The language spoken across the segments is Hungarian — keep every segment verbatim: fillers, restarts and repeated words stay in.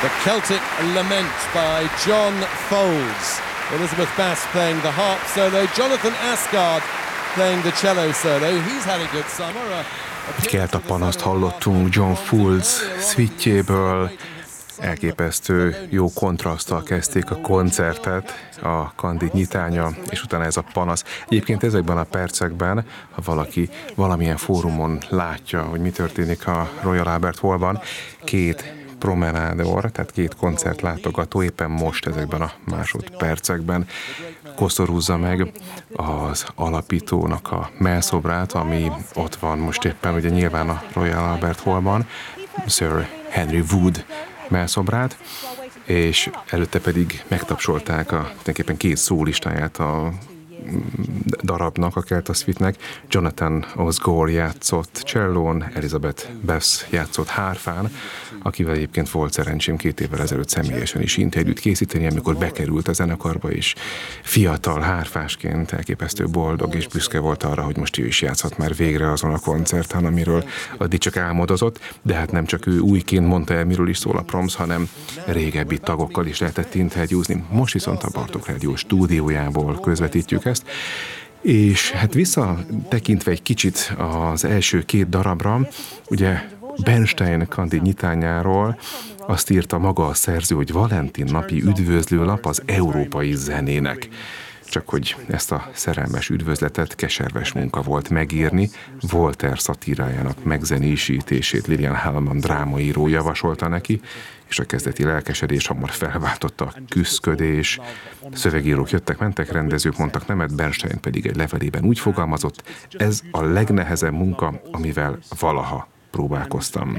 The Celtic Lament by John Foles. Elizabeth Bass playing the harp solo. Jonathan Asgard playing the cello solo. He's had a good summer. Kelt a panaszt hallottunk John Foles szvittjéből. Elképesztő jó kontraszttal kezdték a koncertet, a Candide nyitánya, és utána ez a panasz. Egyébként ezekben a percekben, ha valaki valamilyen fórumon látja, hogy mi történik a Royal Albert Hallban, két promenádor, tehát két koncertlátogató éppen most ezekben a másodpercekben koszorúzza meg az alapítónak a mellszobrát, ami ott van most éppen ugye nyilván a Royal Albert Hallban, Sir Henry Wood mellszobrát, és előtte pedig megtapsolták a tulajdonképpen két szólistáját a darabnak, a Celta Suite-nek. Jonathan Osgood játszott csellón, Elizabeth Bass játszott hárfán, akivel egyébként volt szerencsém két évvel ezelőtt személyesen is interjút készíteni, amikor bekerült a zenekarba, és fiatal hárfásként elképesztő boldog és büszke volt arra, hogy most ő is játszhat már végre azon a koncerten, amiről addig csak álmodozott, de hát nem csak ő újként mondta el, miről is szól a Proms, hanem régebbi tagokkal is lehetett interjúzni. Most viszont a Bartók Rádió stúdiójából közvetítjük ezt, és hát visszatekintve egy kicsit az első két darabra, ugye Bernstein Candide nyitányáról azt írta maga a szerző, hogy Valentin napi üdvözlőlap az európai zenének. Csak hogy ezt a szerelmes üdvözletet keserves munka volt megírni, Voltaire szatírájának megzenésítését Lilian Hellman drámaíró javasolta neki, és a kezdeti lelkesedés hamar felváltotta a küszködés. Szövegírók jöttek-mentek, rendezők mondtak nemet, Bernstein pedig egy levelében úgy fogalmazott, ez a legnehezebb munka, amivel valaha próbálkoztam.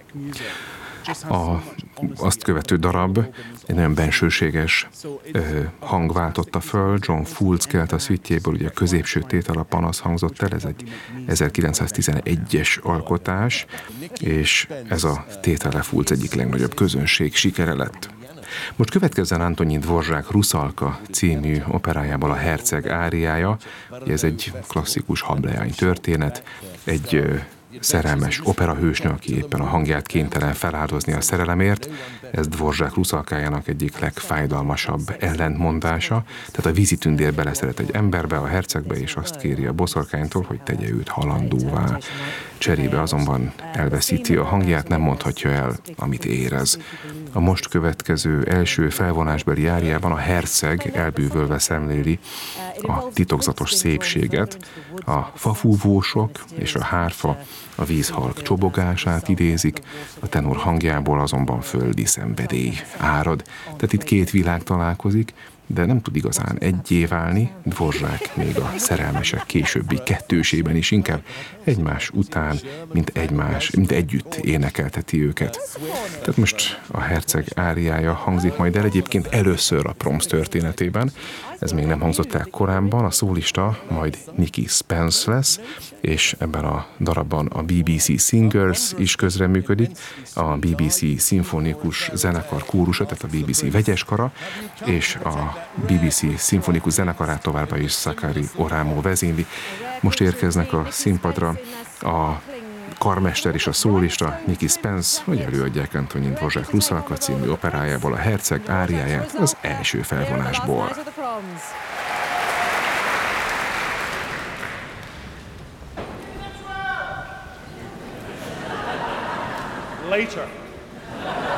A, azt követő darab egy nagyon bensőséges ö, hang váltotta föl, John Foles Celta Suite-jéből, ugye a középső tétel a panasz hangzott el, ez egy ezerkilencszáztizenegyes alkotás, és ez a tétele Foles egyik legnagyobb közönség sikere lett. Most következzen Antonín Dvořák Rusalka című operájából a Herceg áriája, ez egy klasszikus hableány történet, egy ö, szerelmes operahősnő, aki éppen a hangját kénytelen feláldozni a szerelemért. Ez Dvořák Rusalkájának egyik legfájdalmasabb ellentmondása. Tehát a vízitündér beleszeret egy emberbe, a hercegbe, és azt kéri a boszorkánytól, hogy tegye őt halandóvá. Cserébe azonban elveszíti a hangját, nem mondhatja el, amit érez. A most következő első felvonásbeli áriában a herceg elbűvölve szemléli a titokzatos szépséget, a fafúvósok és a hárfa a vízhalk csobogását idézik, a tenor hangjából azonban földi szenvedély árad. Tehát itt két világ találkozik, de nem tud igazán egyé válni, Dvořák még a szerelmesek későbbi kettősében is inkább egymás után, mint egymás, mint együtt énekelteti őket. Tehát most a herceg áriája hangzik majd el, egyébként először a Proms történetében, ez még nem hangzott el korábban, a szólista majd Nicky Spence lesz, és ebben a darabban a bé bé cé Singers is közreműködik, a bé bé cé szimfonikus zenekar kórusa, tehát a bé bé cé vegyeskara, és a bé bé cé szimfonikus zenekarát továbbá is Sakari Oramo vezényli. Most érkeznek a színpadra a karmester és a szólista Nicky Spence, hogy előadják Antonín Dvořák Rusalka című operájából a herceg áriáját az első felvonásból. Later.